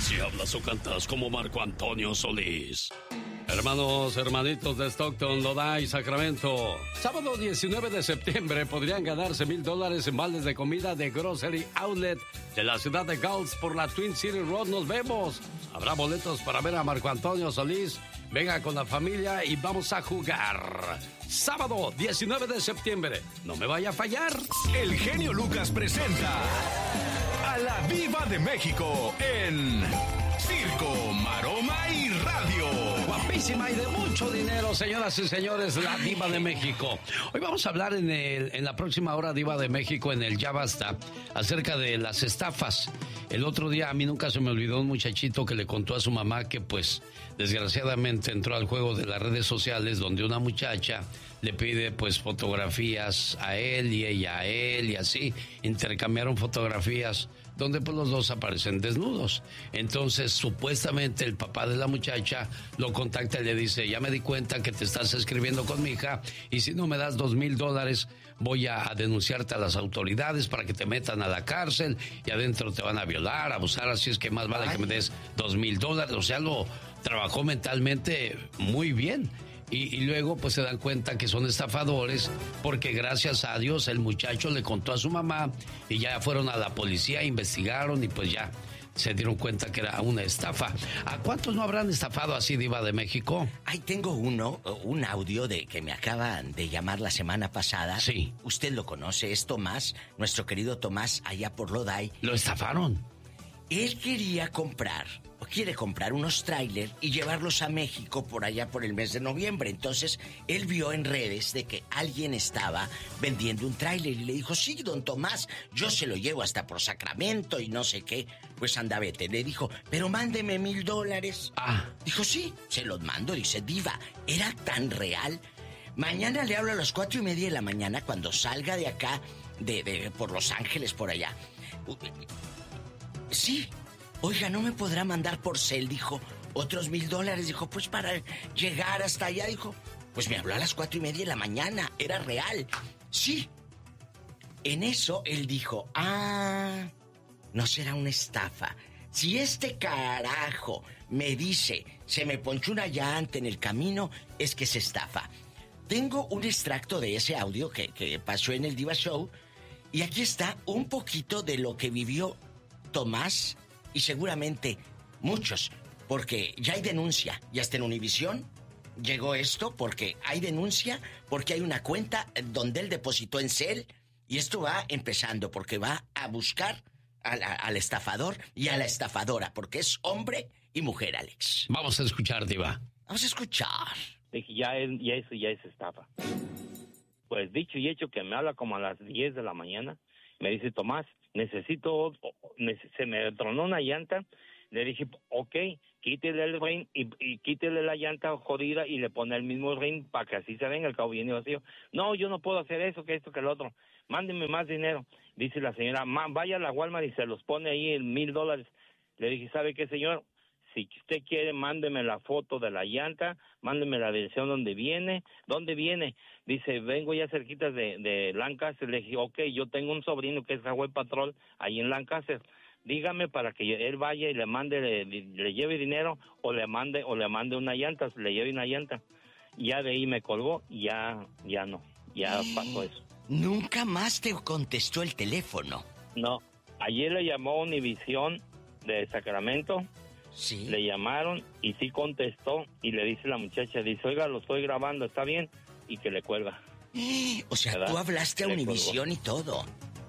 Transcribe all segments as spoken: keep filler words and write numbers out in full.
Si hablas o cantas como Marco Antonio Solís. Hermanos, hermanitos de Stockton, Lodi, Sacramento. Sábado diecinueve de septiembre podrían ganarse mil dólares en vales de comida de Grocery Outlet de la ciudad de Gulch por la Twin City Road. Nos vemos. Habrá boletos para ver a Marco Antonio Solís. Venga con la familia y vamos a jugar. Sábado diecinueve de septiembre. No me vaya a fallar. El genio Lucas presenta a la Diva de México en Circo, Maroma y Radio. Guapísima y de mucho dinero, señoras y señores, la Diva de México. Hoy vamos a hablar en, el, en la próxima hora Diva de México, en el Ya Basta, acerca de las estafas. El otro día a mí nunca se me olvidó un muchachito que le contó a su mamá que pues desgraciadamente entró al juego de las redes sociales donde una muchacha le pide pues fotografías a él y ella a él y así intercambiaron fotografías donde pues los dos aparecen desnudos. Entonces supuestamente el papá de la muchacha lo contacta y le dice: ya me di cuenta que te estás escribiendo con mi hija y si no me das dos mil dólares voy a denunciarte a las autoridades para que te metan a la cárcel y adentro te van a violar, abusar, así es que más vale Ay. que me des dos mil dólares. O sea, lo trabajó mentalmente muy bien. Y, y luego pues se dan cuenta que son estafadores porque gracias a Dios el muchacho le contó a su mamá y ya fueron a la policía, investigaron y pues ya se dieron cuenta que era una estafa. ¿A cuántos no habrán estafado así, Diva de México? Ahí tengo uno, un audio de que me acaban de llamar la semana pasada. Sí. Usted lo conoce, es Tomás, nuestro querido Tomás, allá por Lodi. ¿Lo estafaron? Él quería comprar, o quiere comprar unos trailers y llevarlos a México por allá por el mes de noviembre. Entonces, él vio en redes de que alguien estaba vendiendo un trailer y le dijo: sí, don Tomás, yo se lo llevo hasta por Sacramento y no sé qué. Pues anda, vete. Le dijo: pero mándeme mil dólares. Ah. Dijo: sí, se los mando. Dice: Diva, era tan real. Mañana le hablo a las cuatro y media de la mañana cuando salga de acá, de, de por Los Ángeles, por allá. Sí, oiga, ¿no me podrá mandar por cel? Dijo, otros mil dólares. Dijo, pues para llegar hasta allá. Dijo, pues me habló a las cuatro y media de la mañana. Era real. Sí. En eso él dijo, ah, no será una estafa. Si este carajo me dice, se me ponchó una llanta en el camino, es que se estafa. Tengo un extracto de ese audio que, que pasó en el Diva Show. Y aquí está un poquito de lo que vivió Tomás y seguramente muchos, porque ya hay denuncia, ya está en Univisión, llegó esto porque hay denuncia, porque hay una cuenta donde él depositó en cel y esto va empezando porque va a buscar al, al estafador y a la estafadora, porque es hombre y mujer, Alex. Vamos a escuchar, Diva. Vamos a escuchar. Dije, ya, es, ya eso ya es estafa. Pues dicho y hecho que me habla como a las diez de la mañana, me dice, Tomás, necesito, se me tronó una llanta. Le dije, ok, quítele el ring y, y quítele la llanta jodida y le pone el mismo ring para que así se venga, el cabo viene vacío. No, yo no puedo hacer eso, que esto, que el otro. Mándeme más dinero. Dice la señora, vaya a la Walmart y se los pone ahí en mil dólares. Le dije, ¿sabe qué, señor? Si usted quiere, mándeme la foto de la llanta, mándeme la dirección donde viene. ¿Dónde viene? Dice, vengo ya cerquita de, de Lancaster. Le dije, ok, yo tengo un sobrino que es Highway Patrol ahí en Lancaster. Dígame para que él vaya y le mande, le, le lleve dinero o le mande o le mande una llanta, le lleve una llanta. Y ya de ahí me colgó y ya, ya no, ya pasó eso. ¿Nunca más te contestó el teléfono? No, ayer le llamó Univisión de Sacramento. Sí. Le llamaron y sí contestó y le dice la muchacha, dice, oiga, lo estoy grabando, ¿está bien? Y que le cuelga. O sea, ¿verdad? Tú hablaste a Univisión y todo.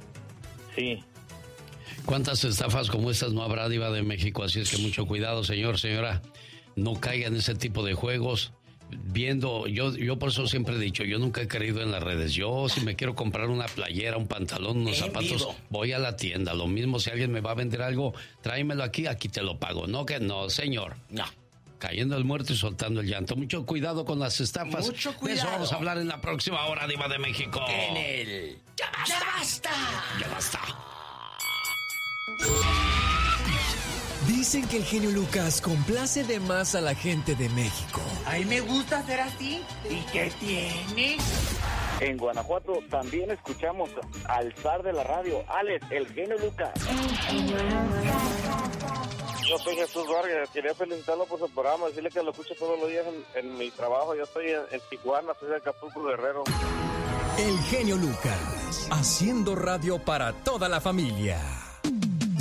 Sí. ¿Cuántas estafas como estas no habrá, Diva de México? Así es que mucho cuidado, señor, señora. No caiga en ese tipo de juegos. Viendo, yo, yo por eso siempre he dicho, yo nunca he creído en las redes. Yo si me quiero comprar una playera, un pantalón, unos en zapatos, vivo. Voy a la tienda. Lo mismo si alguien me va a vender algo, tráemelo aquí, aquí te lo pago. No que no, señor. No. Cayendo el muerto y soltando el llanto. Mucho cuidado con las estafas. Mucho cuidado. De eso vamos a hablar en la próxima hora, Diva de México. En el... ¡Ya basta! ¡Ya basta! ¡Ya basta! Dicen que el genio Lucas complace de más a la gente de México. A mí me gusta ser así. ¿Y qué tiene? En Guanajuato también escuchamos al zar de la radio, Alex, el genio Lucas. El genio Lucas. Yo soy Jesús Vargas. Quería felicitarlo por su programa, decirle que lo escucho todos los días en, en mi trabajo. Yo estoy en, en Tijuana, soy de Acapulco, Guerrero. El genio Lucas, haciendo radio para toda la familia.